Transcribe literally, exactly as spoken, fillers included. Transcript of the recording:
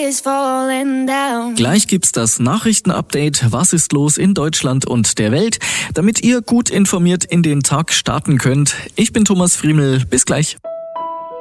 is falling down. Gleich gibt's das Nachrichtenupdate. Was ist los in Deutschland und der Welt? Damit ihr gut informiert in den Tag starten könnt. Ich bin Thomas Friemel. Bis gleich.